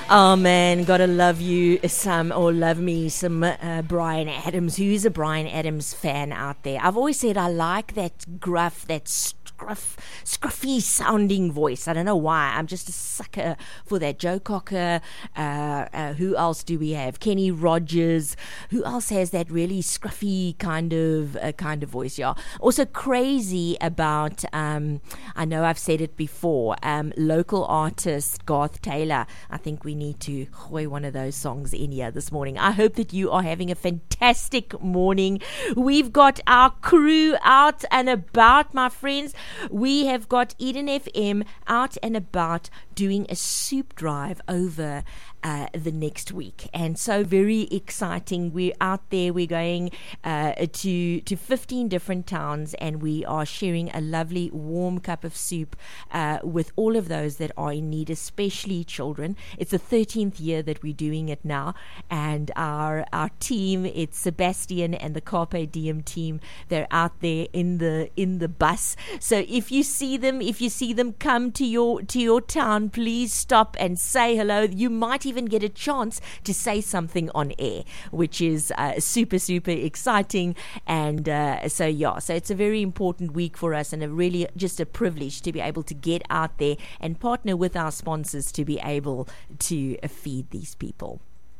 Oh man, gotta love you some, or love me some Bryan Adams. Who's a Bryan Adams fan out there? I've always said I like that gruff, that scruffy sounding voice. I don't know why. I'm just a sucker for that. Joe Cocker. Who else do we have? Kenny Rogers. Who else has that really scruffy kind of voice? Yeah. Also crazy about. I know I've said it before. Local artist Garth Taylor. I think we need to hoy one of those songs in here this morning. I hope that you are having a fantastic morning. We've got our crew out and about, my friends. We have got Eden FM out and about doing a soup drive over the next week, and so very exciting. We're out there. We're going to 15 different towns, and we are sharing a lovely warm cup of soup with all of those that are in need, especially children. It's the 13th year that we're doing it now, and our team, it's Sebastian and the Carpe Diem team. They're out there in the bus. So if you see them come to your town, please stop and say hello. You might even get a chance to say something on air, which is super exciting. And so it's a very important week for us, and a really just a privilege to be able to get out there and partner with our sponsors to be able to feed these people.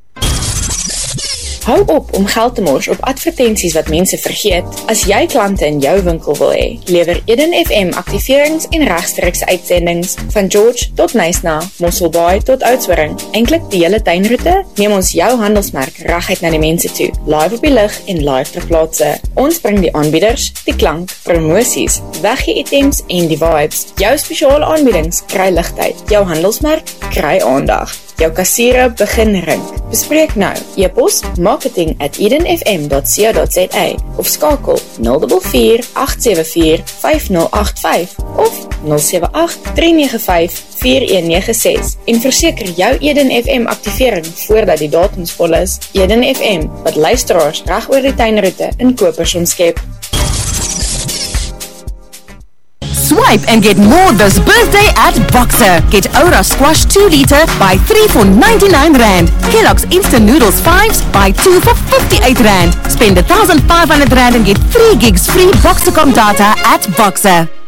Hou op om geld te mors op advertensies wat mense vergeet. As jy klante in jou winkel wil hê, lewer Eden FM aktiverings en regstreekse uitsendings van George tot Nysna, Mosselbaai tot Oudtshoorn. Eintlik die hele tuinroete, neem ons jou handelsmerk reguit na die mense toe, live op die lig en live ter plaatse. Ons bring die aanbieders, die klank, promosies, weggee items en die vibes. Jou spesiale aanbiedings kry ligtyd, jou handelsmerk kry aandag. Jou kassiere begin ring. Bespreek nou. E-pos marketing@edenfm.co.za of skakel 044 874 5085 of 078 395 4196 en verseker jou Eden FM aktivering voordat die datums vol is. Eden FM, wat luisteraars reg oor die tuinroete in kopers omskep. Swipe and get more this birthday at Boxer. Get Ora Squash 2 liter, buy 3 for 99 Rand. Kellogg's Instant Noodles 5s, buy 2 for 58 Rand. Spend 1,500 Rand and get 3 gigs free Boxer.com data at Boxer.